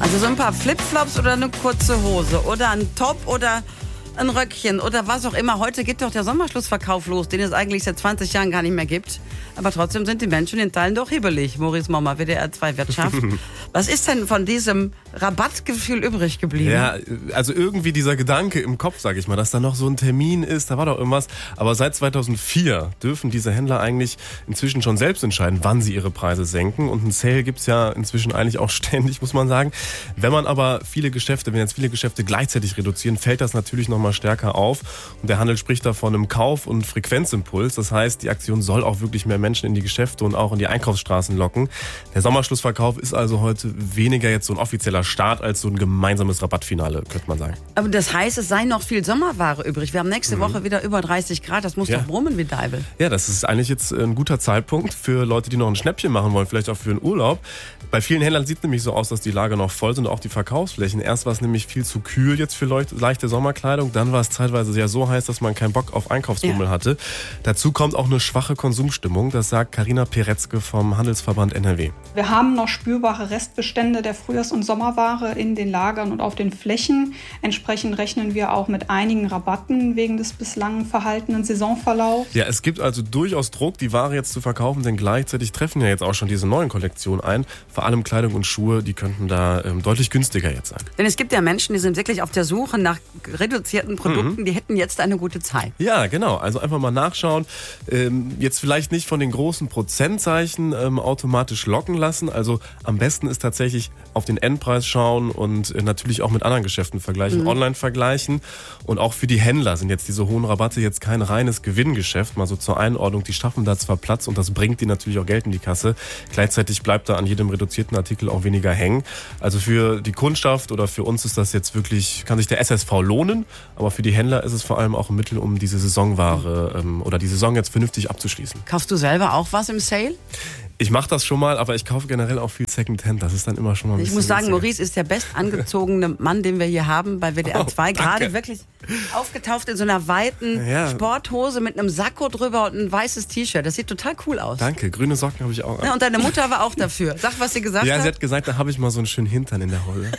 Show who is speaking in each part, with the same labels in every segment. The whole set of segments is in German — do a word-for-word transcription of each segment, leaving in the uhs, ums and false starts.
Speaker 1: Also so ein paar Flipflops oder eine kurze Hose oder ein Top oder ein Röckchen oder was auch immer. Heute geht doch der Sommerschlussverkauf los, den es eigentlich seit zwanzig Jahren gar nicht mehr gibt. Aber trotzdem sind die Menschen in Teilen doch hibbelig. Maurice Mommer, W D R zwei Wirtschaft. Was ist denn von diesem Rabattgefühl übrig geblieben?
Speaker 2: Ja, also irgendwie dieser Gedanke im Kopf, sag ich mal, dass da noch so ein Termin ist, da war doch irgendwas. Aber seit zweitausendvier dürfen diese Händler eigentlich inzwischen schon selbst entscheiden, wann sie ihre Preise senken. Und ein Sale gibt's ja inzwischen eigentlich auch ständig, muss man sagen. Wenn man aber viele Geschäfte, wenn jetzt viele Geschäfte gleichzeitig reduzieren, fällt das natürlich nochmal stärker auf. Und der Handel spricht da von einem Kauf- und Frequenzimpuls. Das heißt, die Aktion soll auch wirklich mehr Menschen in die Geschäfte und auch in die Einkaufsstraßen locken. Der Sommerschlussverkauf ist also heute weniger jetzt so ein offizieller Start als so ein gemeinsames Rabattfinale, könnte man sagen.
Speaker 1: Aber das heißt, es sei noch viel Sommerware übrig. Wir haben nächste mhm. Woche wieder über dreißig Grad. Das muss ja. doch brummen wie Deibel.
Speaker 2: Ja, das ist eigentlich jetzt ein guter Zeitpunkt für Leute, die noch ein Schnäppchen machen wollen, vielleicht auch für einen Urlaub. Bei vielen Händlern sieht es nämlich so aus, dass die Lager noch voll sind und auch die Verkaufsflächen. Erst war es nämlich viel zu kühl jetzt für leichte Sommerkleidung. Dann war es zeitweise sehr so heiß, dass man keinen Bock auf Einkaufsrummel ja. hatte. Dazu kommt auch eine schwache Konsumstimmung. Das sagt Carina Peretzke vom Handelsverband N R W.
Speaker 3: Wir haben noch spürbare Restbestände der Frühjahrs- und Sommerware in den Lagern und auf den Flächen. Entsprechend rechnen wir auch mit einigen Rabatten wegen des bislang verhaltenen Saisonverlaufs.
Speaker 2: Ja, es gibt also durchaus Druck, die Ware jetzt zu verkaufen, denn gleichzeitig treffen ja jetzt auch schon diese neuen Kollektionen ein. Vor allem Kleidung und Schuhe, die könnten da ähm, deutlich günstiger jetzt sein.
Speaker 1: Denn es gibt ja Menschen, die sind wirklich auf der Suche nach reduzierten Produkten, mhm. die hätten jetzt eine gute Zeit.
Speaker 2: Ja, genau. Also einfach mal nachschauen. Ähm, jetzt vielleicht nicht von den großen Prozentzeichen ähm, automatisch locken lassen. Also am besten ist tatsächlich auf den Endpreis schauen und äh, natürlich auch mit anderen Geschäften vergleichen, mhm. online vergleichen. Und auch für die Händler sind jetzt diese hohen Rabatte jetzt kein reines Gewinngeschäft. Mal so zur Einordnung, die schaffen da zwar Platz und das bringt die natürlich auch Geld in die Kasse. Gleichzeitig bleibt da an jedem reduzierten Artikel auch weniger hängen. Also für die Kundschaft oder für uns ist das jetzt wirklich, kann sich der S S V lohnen, aber für die Händler ist es vor allem auch ein Mittel, um diese Saisonware ähm, oder die Saison jetzt vernünftig abzuschließen.
Speaker 1: Kaufst du selber auch was im Sale?
Speaker 2: Ich mache das schon mal, aber ich kaufe generell auch viel Secondhand. Das ist dann immer schon mal ein
Speaker 1: Ich
Speaker 2: bisschen
Speaker 1: muss sagen,
Speaker 2: günstiger.
Speaker 1: Maurice ist der bestangezogene Mann, den wir hier haben bei W D R zwei.
Speaker 2: Oh,
Speaker 1: Gerade wirklich aufgetaucht in so einer weiten
Speaker 2: ja.
Speaker 1: Sporthose mit einem Sakko drüber und ein weißes T-Shirt. Das sieht total cool aus.
Speaker 2: Danke, grüne Socken habe ich auch.
Speaker 1: Ja, und deine Mutter war auch dafür. Sag, was sie gesagt
Speaker 2: ja,
Speaker 1: hat.
Speaker 2: Ja, sie hat gesagt, da habe ich mal so einen schönen Hintern in der Hose.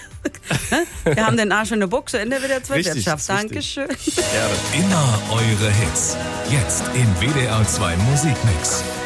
Speaker 1: Wir haben den Arsch in der Buchse in der W D R zwei Wirtschaft. Dankeschön.
Speaker 4: Immer eure Hits. Jetzt im W D R zwei Musikmix.